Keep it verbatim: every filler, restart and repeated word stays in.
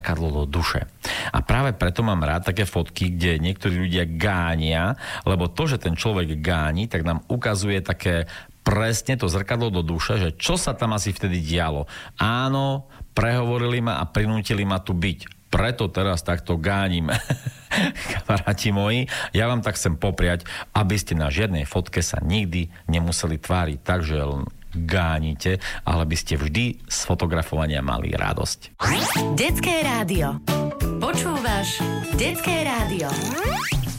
zrkadlo do duše. A práve preto mám rád také fotky, kde niektorí ľudia gánia, lebo to, že ten človek gáni, tak nám ukazuje také presne to zrkadlo do duše, že čo sa tam asi vtedy dialo. Áno, prehovorili ma a prinútili ma tu byť. Preto teraz takto gánim. Kamaráti moji, ja vám tak chcem popriať, aby ste na žiadnej fotke sa nikdy nemuseli tváriť tak, že len gánite, ale by ste vždy z fotografovania mali radosť. Detské rádio. Počúvaš Detské rádio.